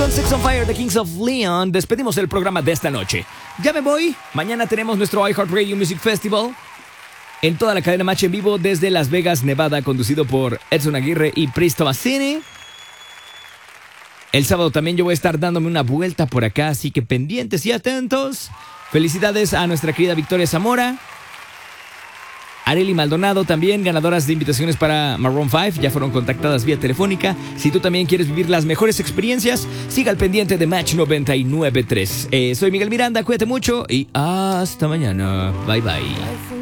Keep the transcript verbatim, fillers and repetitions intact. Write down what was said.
con Sex on Fire, The Kings of Leon, despedimos el programa de esta noche. Ya me voy. Mañana tenemos nuestro iHeartRadio Music Festival en toda la cadena Match en vivo desde Las Vegas, Nevada, conducido por Edson Aguirre y Pristo Massini. El sábado también yo voy a estar dándome una vuelta por acá, así que pendientes y atentos. Felicidades a nuestra querida Victoria Zamora, Arely Maldonado también, ganadoras de invitaciones para Maroon cinco, ya fueron contactadas vía telefónica. Si tú también quieres vivir las mejores experiencias, siga al pendiente de Match noventa y nueve punto tres. Eh, soy Miguel Miranda, cuídate mucho y hasta mañana. Bye bye.